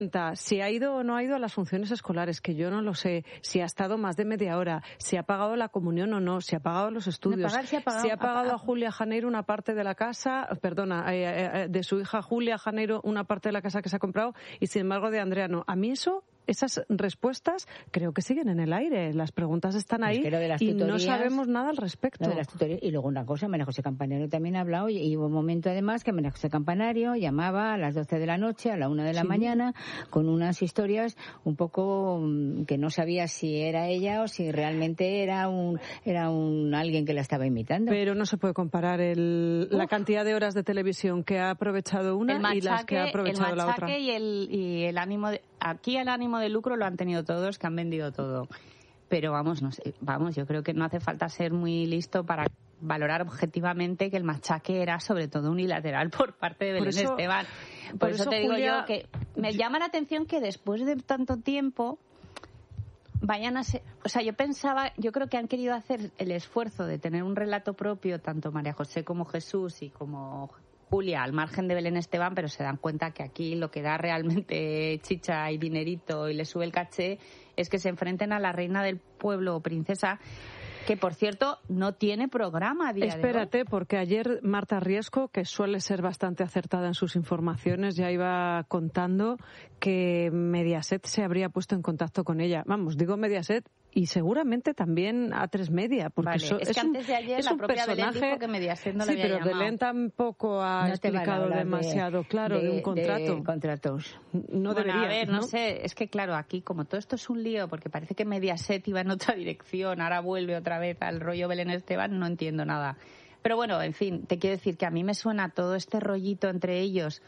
Si ha ido o no ha ido a las funciones escolares, que yo no lo sé, si ha estado más de media hora, si ha pagado la comunión o no, si ha pagado los estudios, si ha pagado a Julia Janeiro una parte de la casa, de su hija Julia Janeiro una parte de la casa que se ha comprado, y sin embargo de Andrea no. A mí esas respuestas creo que siguen en el aire. Las preguntas están ahí y no sabemos nada al respecto. De las tutorías. Y luego una cosa, María José Campanario también ha hablado, y hubo un momento además que María José Campanario llamaba a las 12 de la noche, a la 1 de la mañana, con unas historias un poco que no sabía si era ella o si realmente era un alguien que la estaba imitando. Pero no se puede comparar la cantidad de horas de televisión que ha aprovechado una y las que ha aprovechado la otra. Y el ánimo aquí el ánimo de lucro lo han tenido todos, que han vendido todo. Pero yo creo que no hace falta ser muy listo para valorar objetivamente que el machaque era sobre todo unilateral por parte de Belén Esteban. Por eso te digo yo que me llama la atención que después de tanto tiempo vayan a ser... O sea, yo creo que han querido hacer el esfuerzo de tener un relato propio, tanto María José como Jesús y como Julia, al margen de Belén Esteban, pero se dan cuenta que aquí lo que da realmente chicha y dinerito y le sube el caché es que se enfrenten a la reina del pueblo o princesa, que por cierto no tiene programa a día de hoy. Espérate, porque ayer Marta Riesco, que suele ser bastante acertada en sus informaciones, ya iba contando que Mediaset se habría puesto en contacto con ella. Vamos, digo Mediaset y seguramente también A3 Media, porque es que antes de ayer la propia Belén dijo que Mediaset no le había llamado. Sí, pero Belén tampoco ha explicado demasiado claro de un contrato. De contratos. No debería, a ver, no sé, es que claro, aquí como todo esto es un lío, porque parece que Mediaset iba en otra dirección, ahora vuelve otra vez al rollo Belén Esteban, no entiendo nada. Pero bueno, en fin, te quiero decir que a mí me suena todo este rollito entre ellos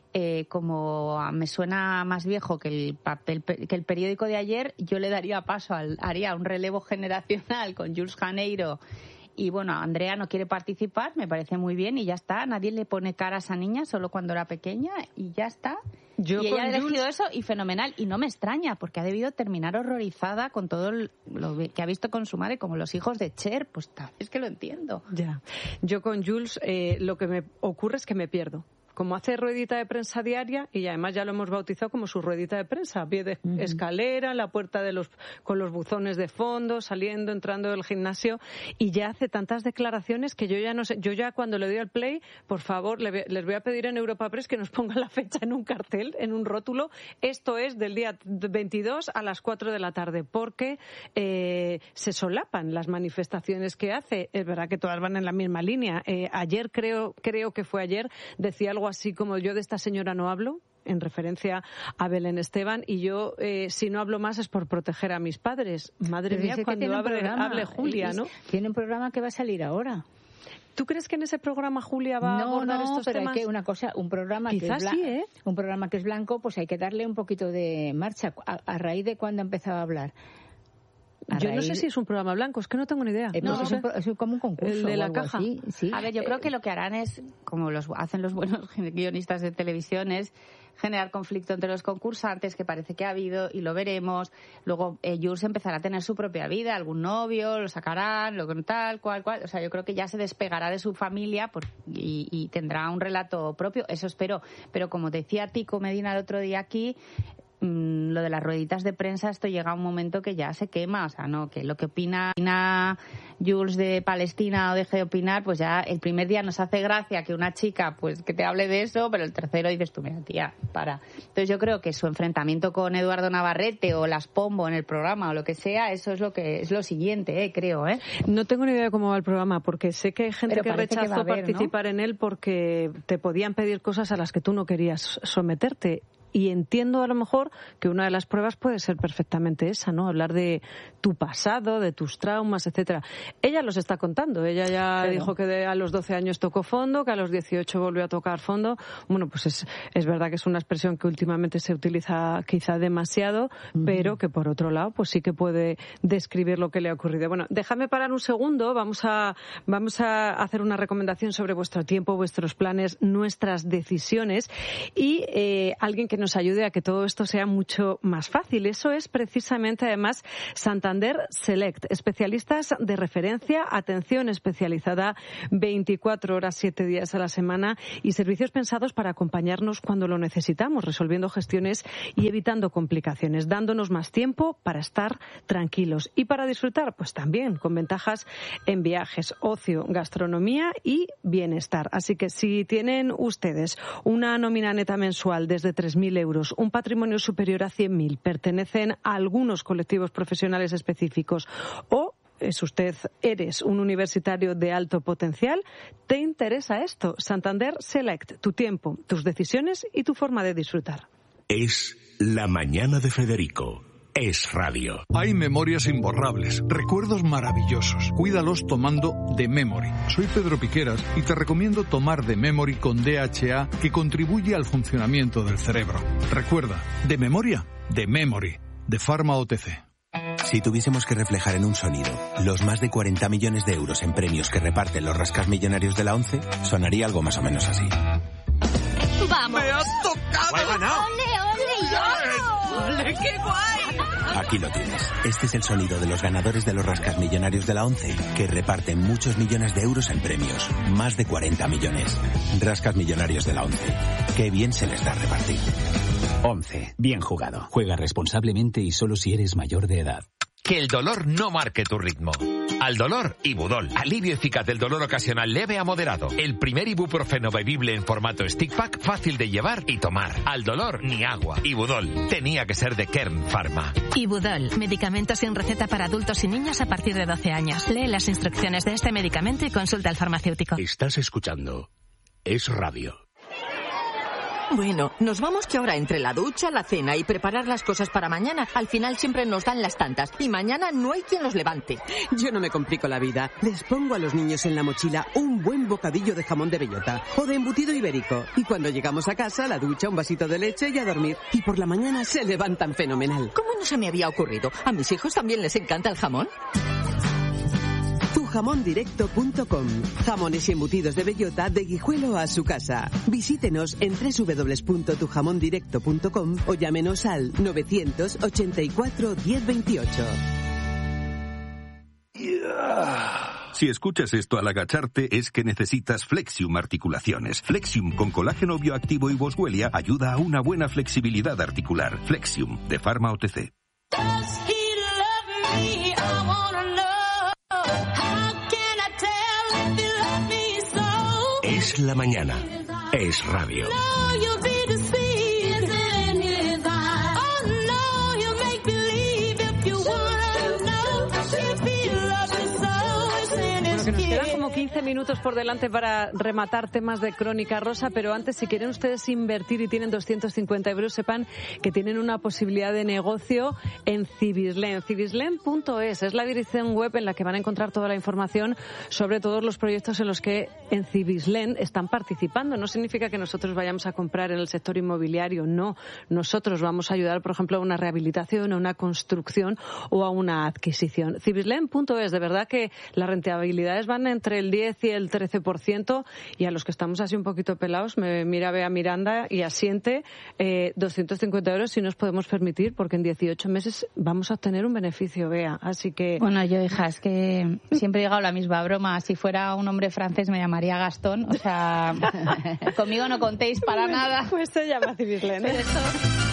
como me suena más viejo que el periódico de ayer. Yo le daría paso, haría un relevo generacional con Jules Janeiro. Y bueno, Andrea no quiere participar, me parece muy bien, y ya está. Nadie le pone cara a esa niña, solo cuando era pequeña, y ya está. Y ella ha elegido eso, y fenomenal. Y no me extraña, porque ha debido terminar horrorizada con todo lo que ha visto con su madre, como los hijos de Cher. Pues es que lo entiendo. Ya. Yo con Jules, lo que me ocurre es que me pierdo. Como hace ruedita de prensa diaria, y además ya lo hemos bautizado como su ruedita de prensa, a pie de escalera, la puerta con los buzones de fondo, saliendo, entrando del gimnasio, y ya hace tantas declaraciones que yo ya no sé. Yo ya cuando le doy al play, por favor, les voy a pedir en Europa Press que nos pongan la fecha en un cartel, en un rótulo. Esto es del día 22 a las 4 de la tarde, porque se solapan las manifestaciones que hace. Es verdad que todas van en la misma línea. Ayer, creo que fue ayer, decía algo así como: yo de esta señora no hablo, en referencia a Belén Esteban, y yo si no hablo más es por proteger a mis padres. Madre mía, cuando hable Julia, ¿no? Tiene un programa que va a salir ahora. ¿Tú crees que en ese programa Julia va a abordar estos temas? No, pero un programa quizás un programa que es blanco, pues hay que darle un poquito de marcha. ¿A raíz de cuándo empezaba a hablar? Yo no sé si es un programa blanco, es que no tengo ni idea. Es como un concurso. El de la caja. Así, sí. A ver, yo creo que lo que harán es, como hacen los buenos guionistas de televisión, es generar conflicto entre los concursantes, que parece que ha habido, y lo veremos. Luego Jules empezará a tener su propia vida, algún novio, lo sacarán, tal, cual. O sea, yo creo que ya se despegará de su familia y tendrá un relato propio, eso espero. Pero como decía Tico Medina el otro día aquí, lo de las rueditas de prensa, esto llega a un momento que ya se quema, o sea, no, que lo que opina Jules de Palestina o deje de opinar, pues ya el primer día nos hace gracia que una chica pues que te hable de eso, pero el tercero dices tú, mira, tía, para. Entonces yo creo que su enfrentamiento con Eduardo Navarrete o las Pombo en el programa o lo que sea, eso es lo siguiente, creo. No tengo ni idea de cómo va el programa, porque sé que hay gente que rechazó participar en él porque te podían pedir cosas a las que tú no querías someterte. Y entiendo a lo mejor que una de las pruebas puede ser perfectamente esa, ¿no? Hablar de tu pasado, de tus traumas, etcétera. Ella los está contando. Ella ya dijo que a los 12 años tocó fondo, que a los 18 volvió a tocar fondo. Bueno, pues es verdad que es una expresión que últimamente se utiliza quizá demasiado, pero que por otro lado pues sí que puede describir lo que le ha ocurrido. Bueno, déjame parar un segundo. Vamos a hacer una recomendación sobre vuestro tiempo, vuestros planes, nuestras decisiones, y alguien que nos ayude a que todo esto sea mucho más fácil. Eso es precisamente, además, Santander Select, especialistas de referencia, atención especializada 24 horas, 7 días a la semana y servicios pensados para acompañarnos cuando lo necesitamos, resolviendo gestiones y evitando complicaciones, dándonos más tiempo para estar tranquilos y para disfrutar, pues también con ventajas en viajes, ocio, gastronomía y bienestar. Así que si tienen ustedes una nómina neta mensual desde 3.000 euros, un patrimonio superior a 100.000, pertenecen a algunos colectivos profesionales específicos o eres un universitario de alto potencial, ¿te interesa esto? Santander Select, tu tiempo, tus decisiones y tu forma de disfrutar. Es La Mañana de Federico. Es radio. Hay memorias imborrables, recuerdos maravillosos. Cuídalos tomando The Memory. Soy Pedro Piqueras y te recomiendo tomar The Memory con DHA, que contribuye al funcionamiento del cerebro. Recuerda, de memoria, The Memory, de Pharma OTC. Si tuviésemos que reflejar en un sonido los más de 40 millones de euros en premios que reparten los rascasmillonarios de la ONCE, sonaría algo más o menos así. ¡Vamos! ¡Me has tocado! ¡He ganado! ¡Ole, ole! ¡Ole, qué guay! Aquí lo tienes. Este es el sonido de los ganadores de los rascasmillonarios de la ONCE, que reparten muchos millones de euros en premios. Más de 40 millones. Rascasmillonarios de la ONCE. Qué bien se les da repartir. 11. Bien jugado. Juega responsablemente y solo si eres mayor de edad. Que el dolor no marque tu ritmo. Al dolor, Ibudol. Alivio eficaz del dolor ocasional leve a moderado. El primer ibuprofeno bebible en formato stick pack, fácil de llevar y tomar. Al dolor, ni agua. Ibudol. Tenía que ser de Kern Pharma. Ibudol. Medicamento sin receta para adultos y niños a partir de 12 años. Lee las instrucciones de este medicamento y consulta al farmacéutico. Estás escuchando Es Radio. Bueno, nos vamos que ahora entre la ducha, la cena y preparar las cosas para mañana, al final siempre nos dan las tantas y mañana no hay quien los levante. Yo no me complico la vida. Les pongo a los niños en la mochila un buen bocadillo de jamón de bellota o de embutido ibérico. Y cuando llegamos a casa, la ducha, un vasito de leche y a dormir. Y por la mañana se levantan fenomenal. ¿Cómo no se me había ocurrido? ¿A mis hijos también les encanta el jamón? Tujamondirecto.com. Jamones y embutidos de bellota de Guijuelo a su casa. Visítenos en www.tujamondirecto.com o llámenos al 984 1028. Si escuchas esto al agacharte es que necesitas Flexium Articulaciones. Flexium con colágeno bioactivo y boswellia ayuda a una buena flexibilidad articular. Flexium de Pharma OTC. Es la mañana. Es radio. Que nos quedan como 15 minutos por delante para rematar temas de Crónica Rosa, pero antes, si quieren ustedes invertir y tienen 250 euros, sepan que tienen una posibilidad de negocio en Cibislen. Cibislen.es es la dirección web en la que van a encontrar toda la información sobre todos los proyectos en los que en Cibislen están participando. No significa que nosotros vayamos a comprar en el sector inmobiliario, no. Nosotros vamos a ayudar, por ejemplo, a una rehabilitación, a una construcción o a una adquisición. Cibislen.es, de verdad que la rentabilidad van entre el 10 y el 13%, y a los que estamos así un poquito pelados, me mira Bea Miranda y asiente, 250 euros si nos podemos permitir, porque en 18 meses vamos a obtener un beneficio, Bea. Así que... Bueno, yo, hija, es que siempre he llegado la misma broma. Si fuera un hombre francés me llamaría Gastón. O sea, conmigo no contéis para nada. Pues se llama Cibislen, ¿eh?